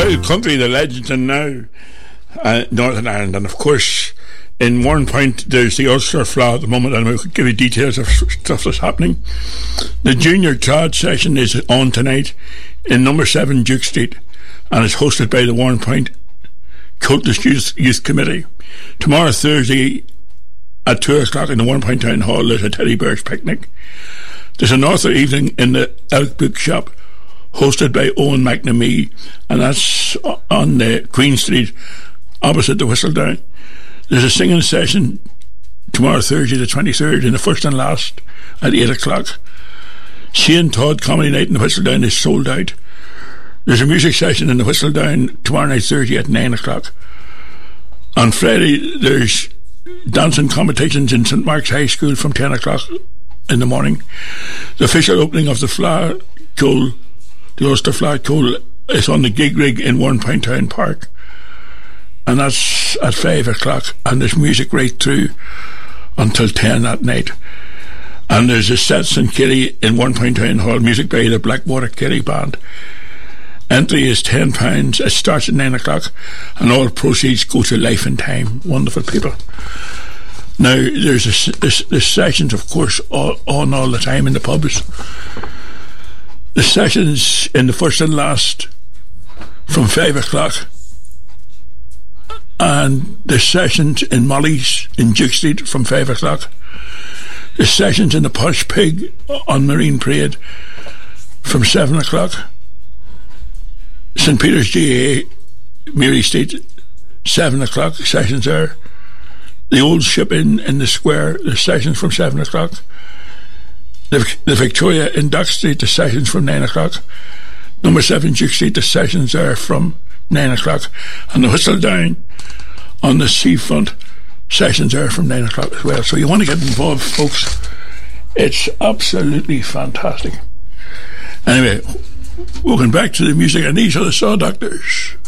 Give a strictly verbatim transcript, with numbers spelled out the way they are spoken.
Wild Country, the legends and now uh, Northern Ireland, and of course in Warrenpoint there's the Ulster Fleadh at the moment, and I'll give you details of stuff that's happening. The Junior Clod session is on tonight in number seven Duke Street, and it's hosted by the Warrenpoint Cultist Youth, Youth Committee. Tomorrow Thursday at two o'clock in the Warrenpoint Town Hall there's a Teddy Bears picnic. There's an author evening in the Elk Book Shop hosted by Owen McNamee, and that's on the Queen Street opposite the Whistledown. There's a singing session tomorrow Thursday the twenty-third in the First and Last at eight o'clock. Shane Todd Comedy Night in the Whistledown is sold out. There's a music session in the Whistledown tomorrow night Thursday at nine o'clock. On Friday there's dancing competitions in St Mark's High School from ten o'clock in the morning. The official opening of the Fleadh Cole, the Ulster Fleadh Cole, is on the Gig Rig in Warrenpoint Town Park, and that's at five o'clock, and there's music right through until ten at night. And there's a Sets in Kerry in Warrenpoint Town Hall, music by the Blackwater Kerry Band. Entry is ten pounds. It starts at nine o'clock, and all proceeds go to Life and Time. Wonderful people. Now there's a, there's, there's sessions, of course, all, on all the time in the pubs. The sessions in the First and Last from five o'clock, and the sessions in Molly's in Duke Street from five o'clock. The sessions in the Posh Pig on Marine Parade from seven o'clock. St Peter's G A, Mary Street, seven o'clock, sessions there. The Old Ship Inn in the Square, the sessions from seven o'clock. The, the Victoria in Dock Street, the sessions from nine o'clock. Number seven Duke Street, the sessions there from nine o'clock. And the Whistledown on the seafront, sessions there from nine o'clock as well. So you want to get involved, folks. It's absolutely fantastic. Anyway, welcome back to the music, and these are the Saw Doctors.